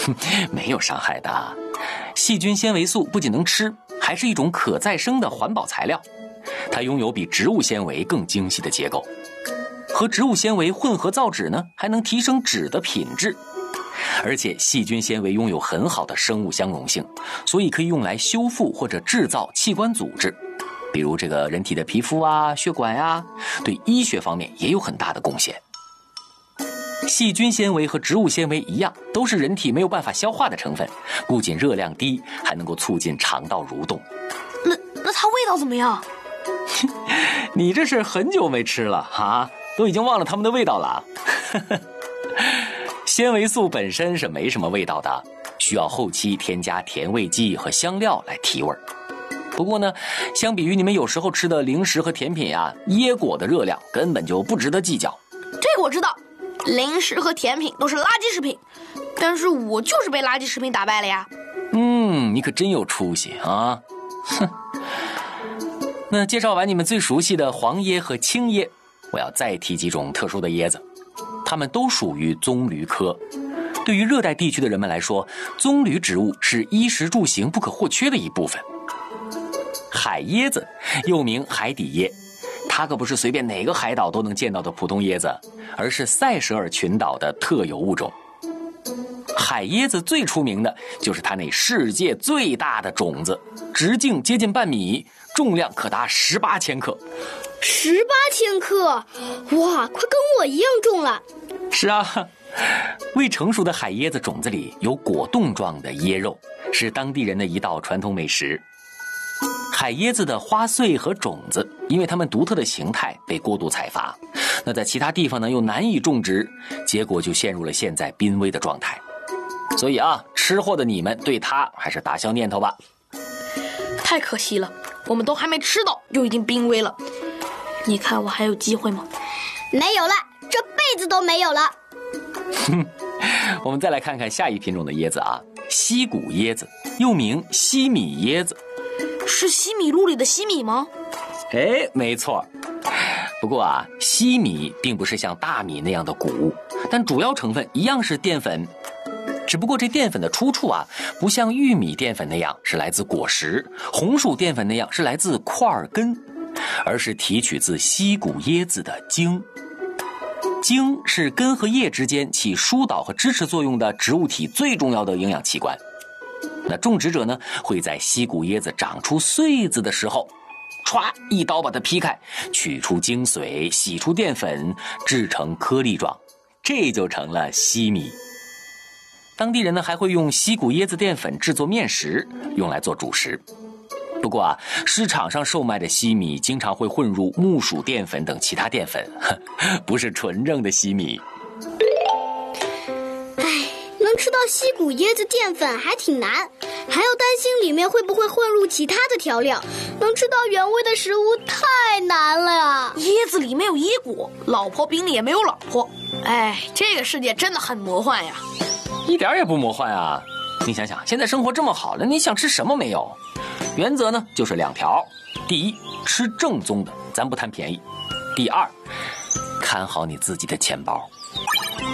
没有伤害的。细菌纤维素不仅能吃，还是一种可再生的环保材料。它拥有比植物纤维更精细的结构，和植物纤维混合造纸呢，还能提升纸的品质。而且细菌纤维拥有很好的生物相容性，所以可以用来修复或者制造器官组织，比如这个人体的皮肤啊、血管啊，对医学方面也有很大的贡献。细菌纤维和植物纤维一样，都是人体没有办法消化的成分，不仅热量低，还能够促进肠道蠕动。 那它味道怎么样？ 你这是很久没吃了啊，都已经忘了它们的味道了。纤维素本身是没什么味道的，需要后期添加甜味剂和香料来提味。不过呢，相比于你们有时候吃的零食和甜品啊，椰果的热量根本就不值得计较。 这个我知道，零食和甜品都是垃圾食品，但是我就是被垃圾食品打败了呀。 你可真有出息啊！哼。那介绍完你们最熟悉的黄椰和青椰，我要再提几种特殊的椰子，它们都属于棕榈科。对于热带地区的人们来说，棕榈植物是衣食住行不可或缺的一部分。海椰子又名海底椰，它可不是随便哪个海岛都能见到的普通椰子，而是塞舌尔群岛的特有物种。海椰子最出名的就是它那世界最大的种子，直径接近半米，重量可达18千克。 18千克，哇，快跟我一样重了。 是啊，未成熟的海椰子种子里有果冻状的椰肉，是当地人的一道传统美食。海椰子的花穗和种子，因为它们独特的形态被过度采伐，那在其他地方呢又难以种植，结果就陷入了现在濒危的状态。所以啊，吃货的你们对它还是打消念头吧。 太可惜了，我们都还没吃到就已经濒危了。你看我还有机会吗？ 没有了，这辈子都没有了。 我们再来看看下一品种的椰子啊，西谷椰子，又名西米椰子。 是西米露里的西米吗？ 哎，没错。不过啊，西米并不是像大米那样的谷物，但主要成分一样是淀粉。只不过这淀粉的出处啊，不像玉米淀粉那样是来自果实，红薯淀粉那样是来自块根，而是提取自西谷椰子的茎。茎是根和叶之间起疏导和支持作用的植物体最重要的营养器官。那种植者呢，会在西谷椰子长出穗子的时候，歘一刀把它劈开，取出精髓，洗出淀粉，制成颗粒状，这就成了西米。当地人呢还会用西谷椰子淀粉制作面食，用来做主食。不过啊，市场上售卖的西米经常会混入木薯淀粉等其他淀粉，不是纯正的西米。 能吃到西谷椰子淀粉还挺难，还要担心里面会不会混入其他的调料。能吃到原味的食物太难了呀！ 椰子里没有椰果，老婆饼里也没有老婆。哎，这个世界真的很魔幻呀！ 一点也不魔幻啊！你想想，现在生活这么好了，你想吃什么没有？原则呢就是2条：第一，吃正宗的，咱不贪便宜；第二，看好你自己的钱包。